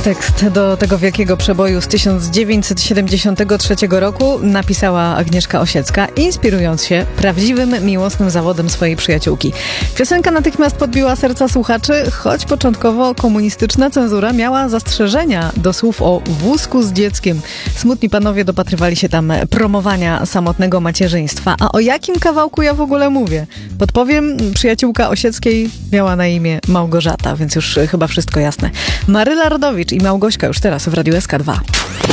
Tekst do tego wielkiego przeboju z 1973 roku napisała Agnieszka Osiecka, inspirując się prawdziwym, miłosnym zawodem swojej przyjaciółki. Piosenka natychmiast podbiła serca słuchaczy, choć początkowo komunistyczna cenzura miała zastrzeżenia do słów o wózku z dzieckiem. Smutni panowie dopatrywali się tam promowania samotnego macierzyństwa. A o jakim kawałku ja w ogóle mówię? Podpowiem, przyjaciółka Osieckiej miała na imię Małgorzata, więc już chyba wszystko jasne. Maryla Rodowicz i Małgośka już teraz w Radiu SK2.